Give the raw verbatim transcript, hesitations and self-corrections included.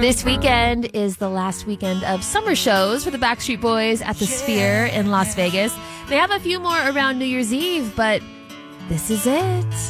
This weekend is the last weekend of summer shows for the Backstreet Boys at the Sphere in Las Vegas. They have a few more around New Year's Eve, but this is it.